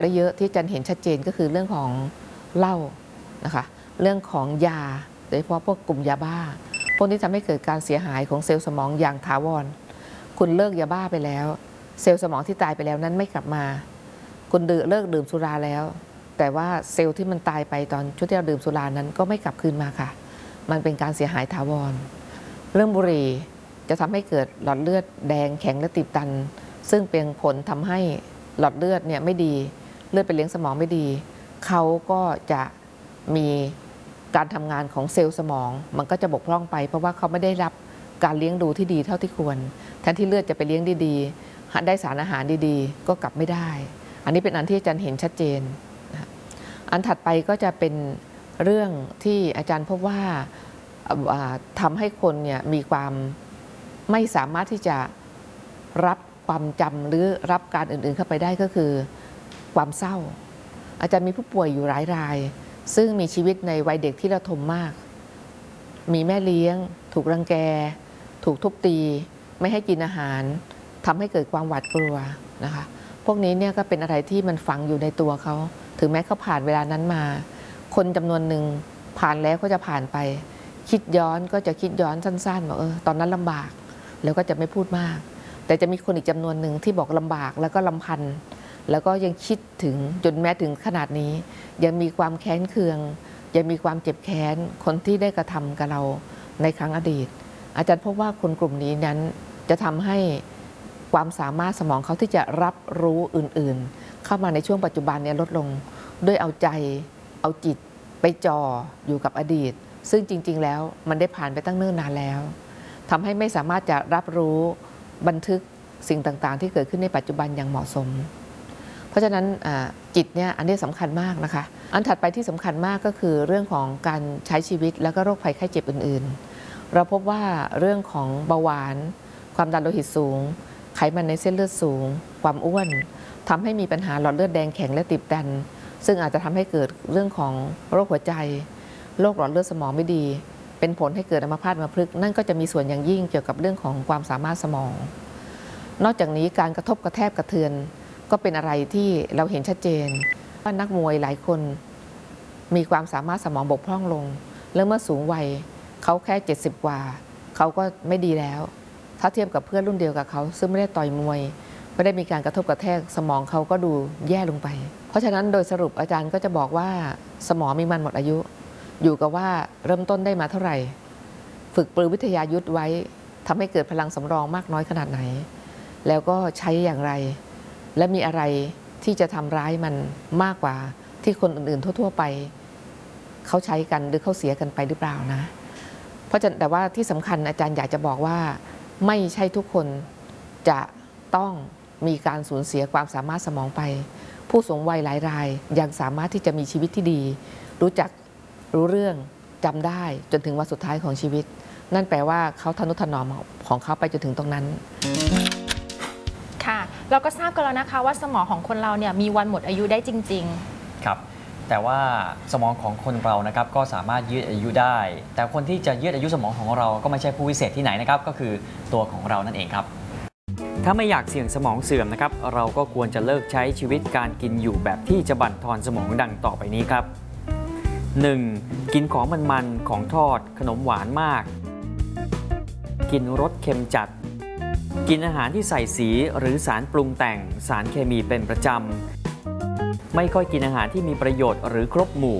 และเยอะที่อาจารย์เห็นชัดเจนก็คือเรื่องของเหล้านะคะเรื่องของยาโดยเฉพาะพวกกลุ่มยาบ้าพวกนี้ทำให้เกิดการเสียหายของเซลล์สมองอย่างถาวรคุณเลิกยาบ้าไปแล้วเซลล์สมองที่ตายไปแล้วนั้นไม่กลับมาคุณเลิกดื่มสุราแล้วแต่ว่าเซลล์ที่มันตายไปตอนช่วงที่เราดื่มสุรานั้นก็ไม่กลับคืนมาค่ะมันเป็นการเสียหายถาวรเรื่องบุหรี่จะทำให้เกิดหลอดเลือดแดงแข็งและตีบตันซึ่งเป็นผลทำให้หลอดเลือดเนี่ยไม่ดีเลือดไปเลี้ยงสมองไม่ดีเขาก็จะมีการทำงานของเซลล์สมองมันก็จะบกพร่องไปเพราะว่าเขาไม่ได้รับการเลี้ยงดูที่ดีเท่าที่ควรแทนที่เลือดจะไปเลี้ยงดีๆได้สารอาหารดีๆก็กลับไม่ได้อันนี้เป็นอันที่อาจารย์เห็นชัดเจนอันถัดไปก็จะเป็นเรื่องที่อาจารย์พบว่าทำให้คนเนี่ยมีความไม่สามารถที่จะรับความจำหรือรับการอื่นๆเข้าไปได้ก็คือความเศร้าอาจารย์มีผู้ป่วยอยู่หลายรายซึ่งมีชีวิตในวัยเด็กที่ระทมมากมีแม่เลี้ยงถูกรังแกถูกทุบตีไม่ให้กินอาหารทำให้เกิดความหวาดกลัวนะคะพวกนี้เนี่ยก็เป็นอะไรที่มันฝังอยู่ในตัวเขาถึงแม้เขาผ่านเวลานั้นมาคนจำนวนหนึ่งผ่านแล้วก็จะผ่านไปคิดย้อนก็จะคิดย้อนสั้นๆบอกตอนนั้นลำบากแล้วก็จะไม่พูดมากแต่จะมีคนอีกจำนวนหนึ่งที่บอกลำบากแล้วก็ลำพันธ์แล้วก็ยังคิดถึงจนแม้ถึงขนาดนี้ยังมีความแค้นเคืองยังมีความเจ็บแค้นคนที่ได้กระทำกับเราในครั้งอดีตอาจารย์พบว่าคนกลุ่มนี้นั้นจะทำให้ความสามารถสมองเขาที่จะรับรู้อื่นๆเข้ามาในช่วงปัจจุบันเนี่ยลดลงด้วยเอาใจเอาจิตไปจ่ออยู่กับอดีตซึ่งจริงๆแล้วมันได้ผ่านไปตั้งเนิ่นนานแล้วทำให้ไม่สามารถจะรับรู้บันทึกสิ่งต่างๆที่เกิดขึ้นในปัจจุบันอย่างเหมาะสมเพราะฉะนั้นจิตเนี่ยอันนี้สำคัญมากนะคะอันถัดไปที่สำคัญมากก็คือเรื่องของการใช้ชีวิตแล้วก็โรคภัยไข้เจ็บอื่นๆเราพบว่าเรื่องของเบาหวานความดันโลหิตสูงไขมันในเส้นเลือดสูงความอ้วนทำให้มีปัญหาหลอดเลือดแดงแข็งและตีบตันซึ่งอาจจะทำให้เกิดเรื่องของโรคหัวใจโรคหลอดเลือดสมองไม่ดีเป็นผลให้เกิดอัมพาตอัมพฤกษ์นั่นก็จะมีส่วนอย่างยิ่งเกี่ยวกับเรื่องของความสามารถสมองนอกจากนี้การกระทบกระแทกกระเทือนก็เป็นอะไรที่เราเห็นชัดเจนว่านักมวยหลายคนมีความสามารถสมองบกพร่องลงแล้วเมื่อสูงวัยเขาแค่70กว่าเขาก็ไม่ดีแล้วถ้าเทียบกับเพื่อนรุ่นเดียวกับเขาซึ่งไม่ได้ต่อยมวยไม่ได้มีการกระทบกระแทกสมองเขาก็ดูแย่ลงไปเพราะฉะนั้นโดยสรุปอาจารย์ก็จะบอกว่าสมองมีมันหมดอายุอยู่กับว่าเริ่มต้นได้มาเท่าไหร่ฝึกปรือวิทยายุทธไว้ทำให้เกิดพลังสำรองมากน้อยขนาดไหนแล้วก็ใช้อย่างไรและมีอะไรที่จะทำร้ายมันมากกว่าที่คนอื่นๆทั่วๆไปเขาใช้กันหรือเขาเสียกันไปหรือเปล่านะเพราะฉะนั้นแต่ว่าที่สำคัญอาจารย์อยากจะบอกว่าไม่ใช่ทุกคนจะต้องมีการสูญเสียความสามารถสมองไปผู้สูงวัยหลายรายยังสามารถที่จะมีชีวิตที่ดีรู้เรื่องจำได้จนถึงวันสุดท้ายของชีวิตนั่นแปลว่าเขาทนุถนอมของเขาไปจนถึงตรงนั้นค่ะเราก็ทราบกันแล้วนะคะว่าสมองของคนเราเนี่ยมีวันหมดอายุได้จริงๆครับแต่ว่าสมองของคนเรานะครับก็สามารถยืดอายุได้แต่คนที่จะยืดอายุสมองของเราก็ไม่ใช่ผู้วิเศษที่ไหนนะครับก็คือตัวของเรานั่นเองครับถ้าไม่อยากเสี่ยงสมองเสื่อมนะครับเราก็ควรจะเลิกใช้ชีวิตการกินอยู่แบบที่จะบั่นทอนสมองดังต่อไปนี้ครับ 1. กินของมันๆของทอดขนมหวานมากกินรสเค็มจัดกินอาหารที่ใส่สีหรือสารปรุงแต่งสารเคมีเป็นประจำไม่ค่อยกินอาหารที่มีประโยชน์หรือครบหมู่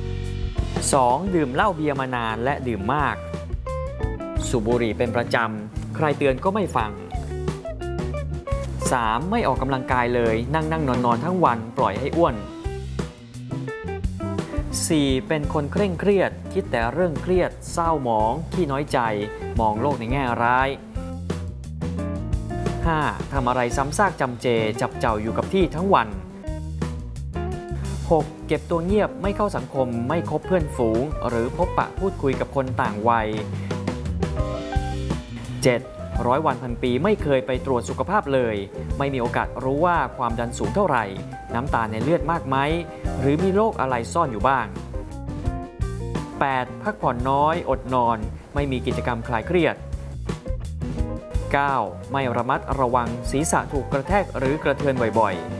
2. ดื่มเหล้าเบียร์มานานและดื่มมากสูบบุหรี่เป็นประจำใครเตือนก็ไม่ฟัง 3. ไม่ออกกำลังกายเลยนั่งนอนทั้งวันปล่อยให้อ้วน 4. เป็นคนเคร่งเครียดคิดแต่เรื่องเครียดเศร้าหมองขี้น้อยใจมองโลกในแง่ร้าย 5. ทำอะไรซ้ำซากจำเจจับเจ้าอยู่กับที่ทั้งวัน 6. เก็บตัวเงียบไม่เข้าสังคมไม่คบเพื่อนฝูงหรือพบปะพูดคุยกับคนต่างวัย 7. 100 วันพันปีไม่เคยไปตรวจสุขภาพเลยไม่มีโอกาสรู้ว่าความดันสูงเท่าไหร่น้ำตาลในเลือดมากไหมหรือมีโรคอะไรซ่อนอยู่บ้าง 8. พักผ่อนน้อยอดนอนไม่มีกิจกรรมคลายเครียด 9. ไม่ระมัดระวังศีรษะถูกกระแทกหรือกระเทือนบ่อยๆ